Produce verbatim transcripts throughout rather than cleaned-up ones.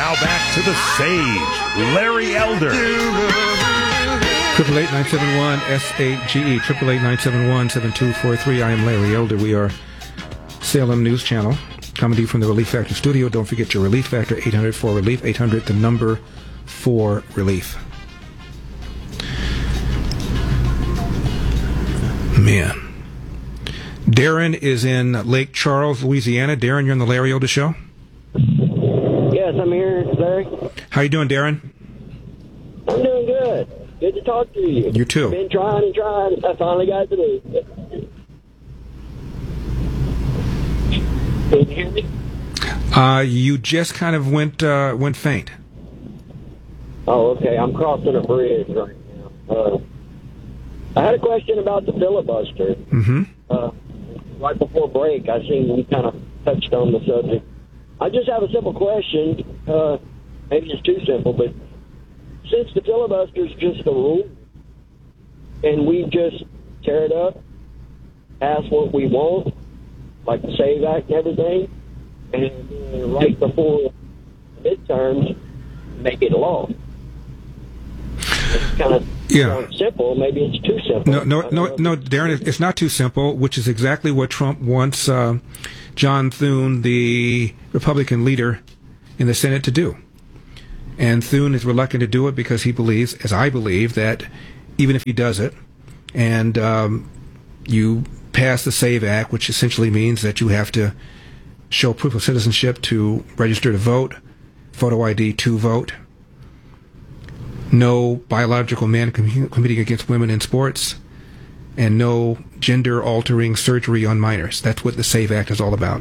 Now back to the sage, Larry Elder. Triple eight nine seven one S A G E. Triple eight nine seven one seven two four three. I am Larry Elder. We are Salem News Channel, coming to you from the Relief Factor studio. Don't forget your Relief Factor, eight hundred four relief, eight hundred the number four relief. Man. Darren is in Lake Charles, Louisiana. Darren, you're on the Larry Elder Show? Yes, I'm here, Larry. How you doing, Darren? I'm doing good. Good to talk to you. You too. I've been trying and trying. I finally got to do it. Can you hear me? Uh, you just kind of went uh, went faint. Oh, okay. I'm crossing a bridge right now. Uh, I had a question about the filibuster. Mm-hmm. Uh, right before break, I seen you kind of touched on the subject. I just have a simple question. Uh, maybe it's too simple, but since the filibuster is just a rule, and we just tear it up, pass what we want, like the SAVE Act and everything, and uh, right before midterms, make it law. It's kind of Yeah. simple. Maybe it's too simple. No, no, no, no, Darren, it's not too simple, which is exactly what Trump wants uh, John Thune, the Republican leader in the Senate, to do. And Thune is reluctant to do it because he believes, as I believe, that even if he does it, and um, you pass the SAVE Act, which essentially means that you have to show proof of citizenship to register to vote, photo I D to vote, no biological men com- competing against women in sports, and no gender-altering surgery on minors. That's what the SAVE Act is all about.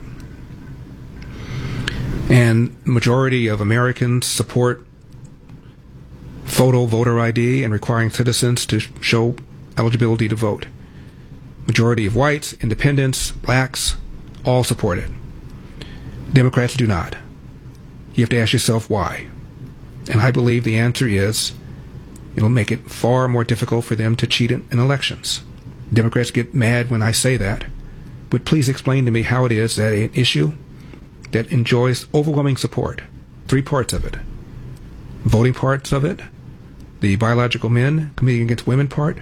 And the majority of Americans support photo voter I D and requiring citizens to show eligibility to vote. Majority of whites, independents, blacks, all support it. Democrats do not. You have to ask yourself why. And I believe the answer is it'll make it far more difficult for them to cheat in, in elections. Democrats get mad when I say that, but please explain to me how it is that an issue that enjoys overwhelming support, three parts of it, voting parts of it, the biological men competing against women part,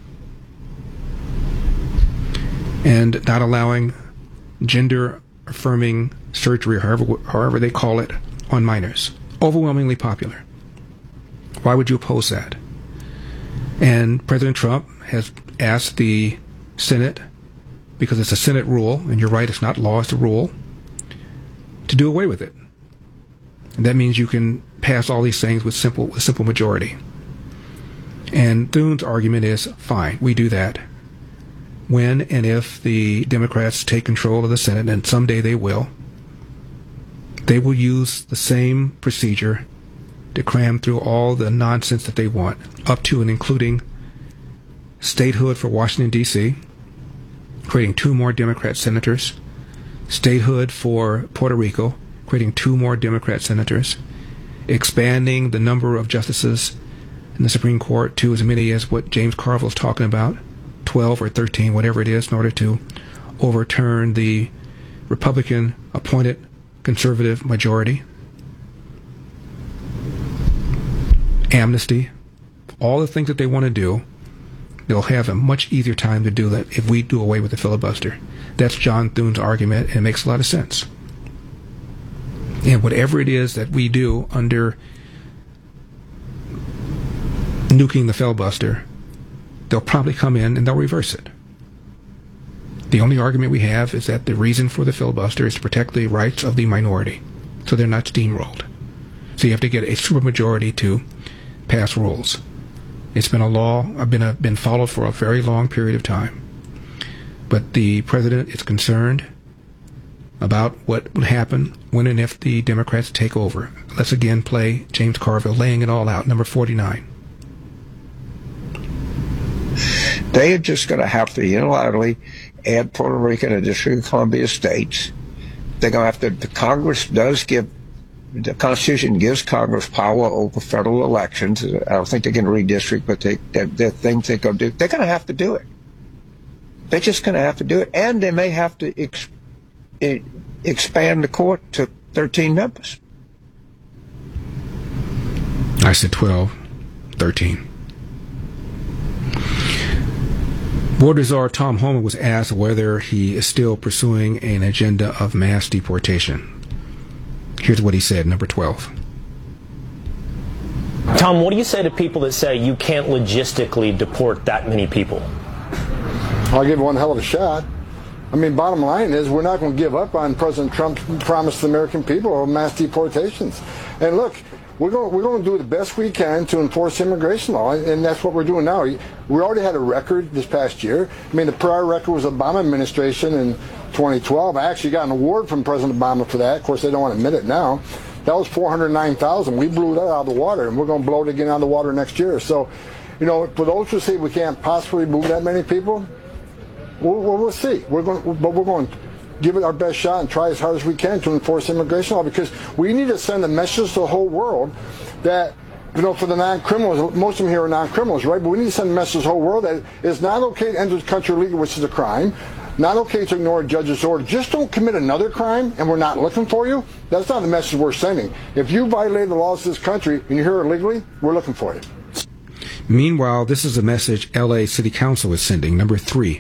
and not allowing gender-affirming surgery, however, however they call it, on minors. Overwhelmingly popular. Why would you oppose that? And President Trump has asked the Senate, because it's a Senate rule, and you're right, it's not law, it's a rule, to do away with it. And that means you can pass all these things with simple with simple majority. And Thune's argument is, fine, we do that when and if the Democrats take control of the Senate, and someday they will. They will use the same procedure to cram through all the nonsense that they want, up to and including statehood for Washington, D C, creating two more Democrat senators, statehood for Puerto Rico, creating two more Democrat senators, expanding the number of justices in the Supreme Court to as many as what James Carville is talking about, twelve or thirteen, whatever it is, in order to overturn the Republican-appointed conservative majority. Amnesty, all the things that they want to do, they'll have a much easier time to do that if we do away with the filibuster. That's John Thune's argument, and it makes a lot of sense. And whatever it is that we do under nuking the filibuster, they'll probably come in and they'll reverse it. The only argument we have is that the reason for the filibuster is to protect the rights of the minority, so they're not steamrolled. So you have to get a supermajority to pass rules. It's been a law, been a, been followed for a very long period of time. But the president is concerned about what would happen when and if the Democrats take over. Let's again play James Carville laying it all out, number forty-nine. They are just going to have to unilaterally add Puerto Rico and the District of Columbia states. They're going to have to, the Congress does give, the Constitution gives Congress power over federal elections. I don't think they can redistrict, but they, they're, they're things they go do. They're going to have to do it. They're just going to have to do it. And they may have to ex, expand the court to thirteen members. I said twelve, thirteen. Border Czar Tom Homan was asked whether he is still pursuing an agenda of mass deportation. Here's what he said, number twelve. Tom, what do you say to people that say you can't logistically deport that many people? I'll give one hell of a shot. I mean, bottom line is we're not going to give up on President Trump's promise to the American people of mass deportations. And look, we're going, we're going to do the best we can to enforce immigration law, and that's what we're doing now. We already had a record this past year. I mean, the prior record was the Obama administration in twenty twelve. I actually got an award from President Obama for that. Of course, they don't want to admit it now. That was four hundred nine thousand. We blew that out of the water, and we're going to blow it again out of the water next year. So, you know, for those who say we can't possibly move that many people, we'll, we'll, we'll see. We're going, but we're going to give it our best shot and try as hard as we can to enforce immigration law, because we need to send a message to the whole world that, you know, for the non-criminals, most of them here are non-criminals, right? But we need to send a message to the whole world that it's not okay to enter the country illegally, which is a crime. Not okay to ignore a judge's order. Just don't commit another crime and we're not looking for you. That's not the message we're sending. If you violate the laws of this country and you're here illegally, we're looking for you. Meanwhile, this is a message L A City Council is sending, number three.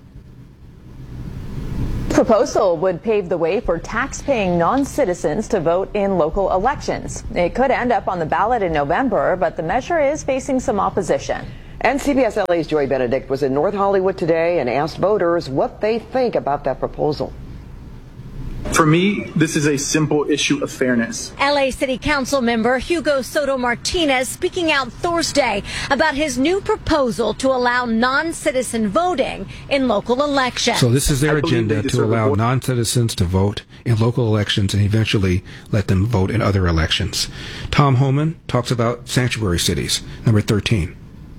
Proposal would pave the way for tax-paying non-citizens to vote in local elections. It could end up on the ballot in November, but the measure is facing some opposition. And C B S L A's Joy Benedict was in North Hollywood today and asked voters what they think about that proposal. For me, this is a simple issue of fairness. L A City Council member Hugo Soto Martinez speaking out Thursday about his new proposal to allow non-citizen voting in local elections. So this is their agenda to allow non-citizens to vote in local elections and eventually let them vote in other elections. Tom Homan talks about sanctuary cities, number thirteen.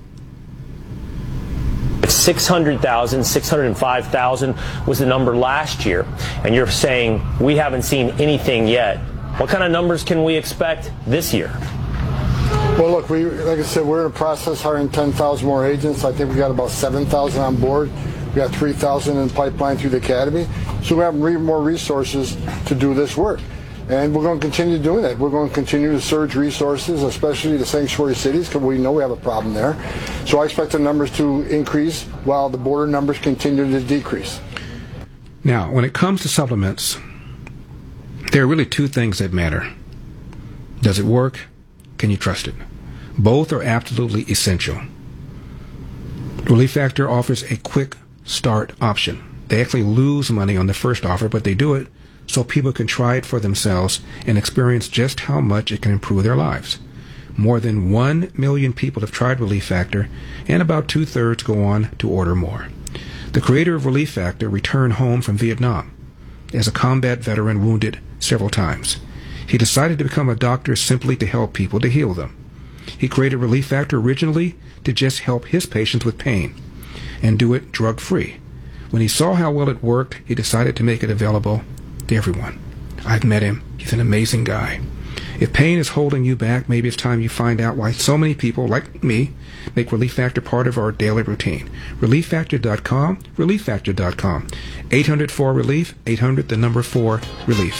six hundred thousand, six hundred five thousand was the number last year, and you're saying we haven't seen anything yet. What kind of numbers can we expect this year? Well, look, we like I said, we're in the process hiring ten thousand more agents. I think we got about seven thousand on board. We got three thousand in pipeline through the academy. So we have more resources to do this work. And we're going to continue doing that. We're going to continue to surge resources, especially the sanctuary cities, because we know we have a problem there. So I expect the numbers to increase while the border numbers continue to decrease. Now, when it comes to supplements, there are really two things that matter. Does it work? Can you trust it? Both are absolutely essential. Relief Factor offers a quick start option. They actually lose money on the first offer, but they do it so people can try it for themselves and experience just how much it can improve their lives. More than one million people have tried Relief Factor, and about two-thirds go on to order more. The creator of Relief Factor returned home from Vietnam as a combat veteran wounded several times. He decided to become a doctor simply to help people, to heal them. He created Relief Factor originally to just help his patients with pain and do it drug-free. When he saw how well it worked, he decided to make it available to everyone. I've met him. He's an amazing guy. If pain is holding you back, maybe it's time you find out why so many people, like me, make Relief Factor part of our daily routine. relief factor dot com, relief factor dot com. eight hundred four relief, eight hundred the number four relief.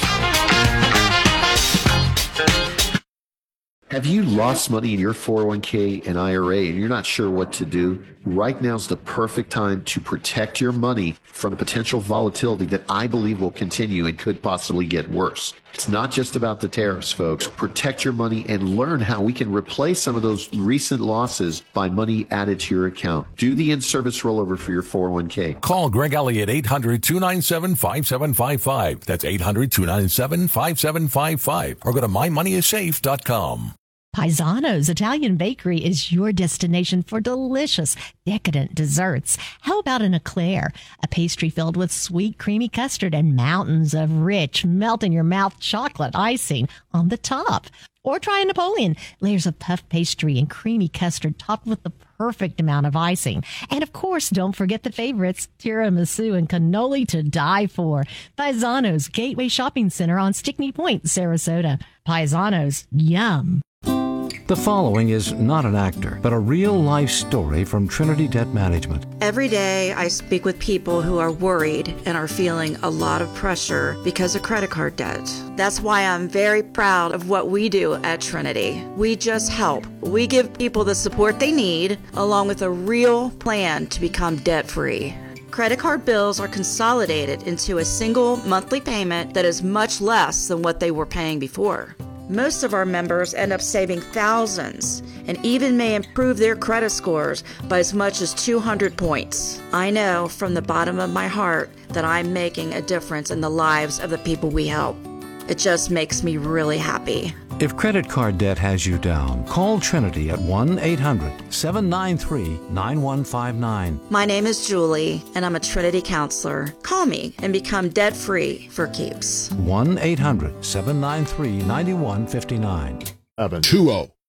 Have you lost money in your four oh one k and I R A and you're not sure what to do? Right now is the perfect time to protect your money from the potential volatility that I believe will continue and could possibly get worse. It's not just about the tariffs, folks. Protect your money and learn how we can replace some of those recent losses by money added to your account. Do the in-service rollover for your four oh one k. Call Greg Elliott, eight hundred, two nine seven, five seven five five. That's eight hundred, two nine seven, five seven five five. Or go to my money is safe dot com. Paisano's Italian Bakery is your destination for delicious, decadent desserts. How about an eclair, a pastry filled with sweet, creamy custard and mountains of rich, melt-in-your-mouth chocolate icing on the top? Or try a Napoleon, layers of puff pastry and creamy custard topped with the perfect amount of icing. And of course, don't forget the favorites, tiramisu and cannoli to die for. Paisano's Gateway Shopping Center on Stickney Point, Sarasota. Paisano's, yum. The following is not an actor, but a real-life story from Trinity Debt Management. Every day I speak with people who are worried and are feeling a lot of pressure because of credit card debt. That's why I'm very proud of what we do at Trinity. We just help. We give people the support they need, along with a real plan to become debt-free. Credit card bills are consolidated into a single monthly payment that is much less than what they were paying before. Most of our members end up saving thousands and even may improve their credit scores by as much as two hundred points. I know from the bottom of my heart that I'm making a difference in the lives of the people we help. It just makes me really happy. If credit card debt has you down, call Trinity at one eight hundred seven nine three nine one five nine. My name is Julie, and I'm a Trinity counselor. Call me and become debt-free for keeps. one eight hundred seven nine three nine one five nine. two oh